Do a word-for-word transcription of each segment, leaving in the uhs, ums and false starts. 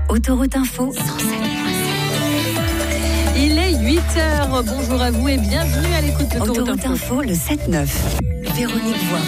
Autoroute Info. Il est huit heures. Bonjour à vous et bienvenue à l'écoute de Autoroute, Autoroute Info. Info, le sept neuf. Véronique Voiron.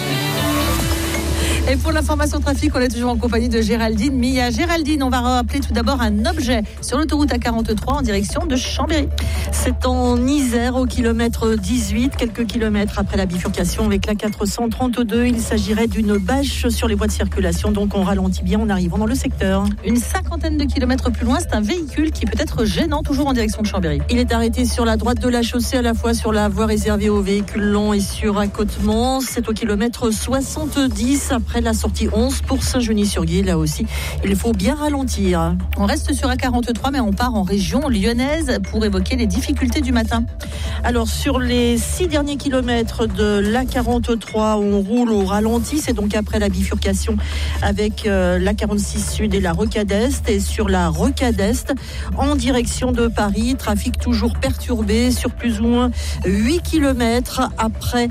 Et pour l'information trafic, on est toujours en compagnie de Géraldine Milla. Géraldine, on va rappeler tout d'abord un objet sur l'autoroute A quarante-trois en direction de Chambéry. C'est en Isère, au kilomètre dix-huit, quelques kilomètres après la bifurcation avec la quatre cent trente-deux. Il s'agirait d'une bâche sur les voies de circulation, donc on ralentit bien en arrivant dans le secteur. Une cinquantaine de kilomètres plus loin, c'est un véhicule qui peut être gênant, toujours en direction de Chambéry. Il est arrêté sur la droite de la chaussée, à la fois sur la voie réservée aux véhicules longs et sur accotement. C'est au kilomètre soixante-dix, après la sortie onze pour Saint-Genis-sur-Guiers. Là aussi, il faut bien ralentir. On reste sur A quarante-trois, mais on part en région lyonnaise pour évoquer les difficultés du matin. Alors, sur les six derniers kilomètres de l'A quarante-trois, on roule au ralenti. C'est donc après la bifurcation avec euh, l'A quarante-six Sud et la Rocade Est. Et sur la Rocade Est, en direction de Paris, trafic toujours perturbé sur plus ou moins huit kilomètres après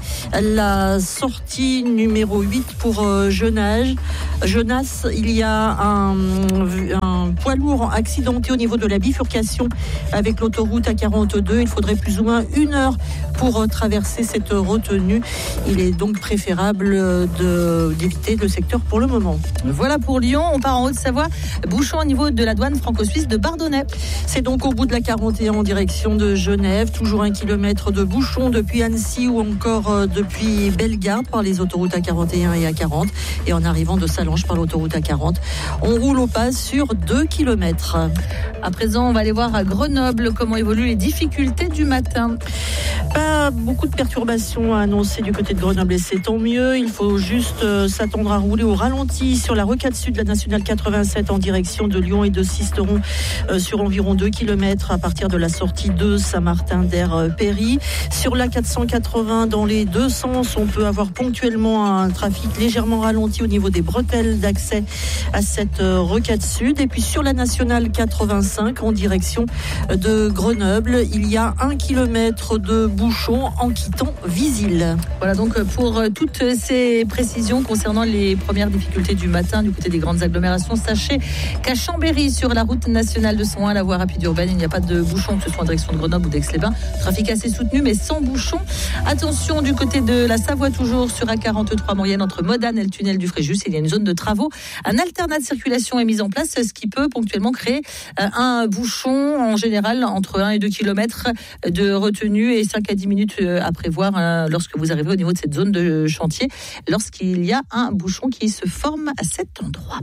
la sortie numéro huit pour euh, Genasse. Genasse, il y a un, un poids lourd accidenté au niveau de la bifurcation avec l'autoroute A quarante-deux. Il faudrait plus ou moins une heure pour traverser cette retenue. Il est donc préférable de, d'éviter le secteur pour le moment. Voilà pour Lyon. On part en Haute-Savoie. Bouchon au niveau de la douane franco-suisse de Bardonnay. C'est donc au bout de la quarante et un en direction de Genève. Toujours un kilomètre de bouchon depuis Annecy ou encore depuis Bellegarde par les autoroutes A quarante et un et A quarante. Et en arrivant de Sallanches par l'autoroute A quarante, on roule au pas sur deux kilomètres. À présent, on va aller voir à Grenoble comment évoluent les difficultés du matin. Pas beaucoup de perturbations à annoncer du côté de Grenoble et c'est tant mieux. Il faut juste euh, s'attendre à rouler au ralenti sur la rocade sud de la nationale quatre-vingt-sept en direction de Lyon et de Sisteron euh, sur environ deux kilomètres à partir de la sortie de Saint-Martin-d'Air-Péry. Sur la quatre cent quatre-vingts dans les deux sens, on peut avoir ponctuellement un trafic légèrement ralenti au niveau des bretelles d'accès à cette euh, rocade sud. Et puis sur la nationale quatre-vingt-cinq en direction de Grenoble, il y a un kilomètre de bouchon en quittant Visil. Voilà donc pour toutes ces précisions concernant les premières difficultés du matin du côté des grandes agglomérations. Sachez qu'à Chambéry, sur la route nationale deux cent un, la voie rapide urbaine, il n'y a pas de bouchon, que ce soit en direction de Grenoble ou d'Aix-les-Bains. Trafic assez soutenu mais sans bouchon. Attention du côté de la Savoie, toujours sur A quarante-trois moyenne entre Modane et le tunnel du Fréjus. Il y a une zone de travaux. Un alternat de circulation est mis en place, ce qui peut ponctuellement créer un bouchon en général entre un et deux kilomètres de retenue et cinq à dix minutes à prévoir hein, lorsque vous arrivez au niveau de cette zone de chantier, lorsqu'il y a un bouchon qui se forme à cet endroit.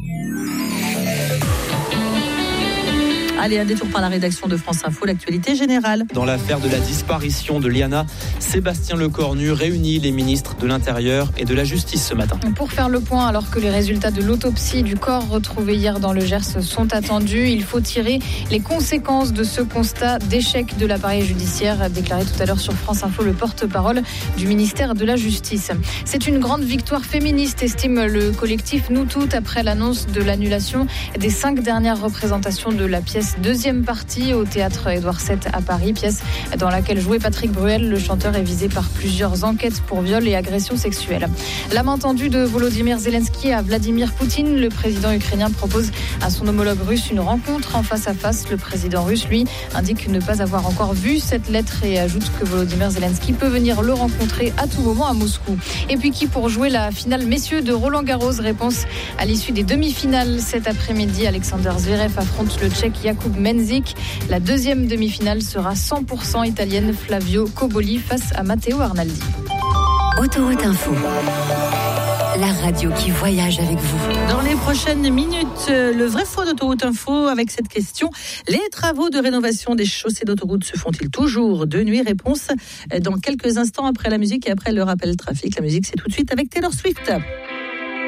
Allez, un détour par la rédaction de France Info, l'actualité générale. Dans l'affaire de la disparition de Liana, Sébastien Lecornu réunit les ministres de l'Intérieur et de la Justice ce matin. Pour faire le point, alors que les résultats de l'autopsie du corps retrouvé hier dans le Gers sont attendus, il faut tirer les conséquences de ce constat d'échec de l'appareil judiciaire, a déclaré tout à l'heure sur France Info le porte-parole du ministère de la Justice. C'est une grande victoire féministe, estime le collectif Nous Toutes, après l'annonce de l'annulation des cinq dernières représentations de la pièce deuxième partie au théâtre Édouard sept à Paris, pièce dans laquelle jouait Patrick Bruel. Le chanteur est visé par plusieurs enquêtes pour viol et agression sexuelle. La main tendue de Volodymyr Zelensky à Vladimir Poutine. Le président ukrainien propose à son homologue russe une rencontre en face à face. Le président russe, lui, indique ne pas avoir encore vu cette lettre et ajoute que Volodymyr Zelensky peut venir le rencontrer à tout moment à Moscou. Et puis qui pour jouer la finale messieurs de Roland-Garros? Réponse à l'issue des demi-finales cet après-midi. Alexander Zverev affronte le Tchèque Jakub Menzik. La deuxième demi-finale sera cent pour cent italienne. Flavio Coboli face à Matteo Arnaldi. Autoroute Info. La radio qui voyage avec vous. Dans les prochaines minutes, le vrai faux d'Autoroute Info avec cette question. Les travaux de rénovation des chaussées d'autoroute se font-ils toujours de nuit? Réponse dans quelques instants après la musique et après le rappel trafic. La musique, c'est tout de suite avec Taylor Swift.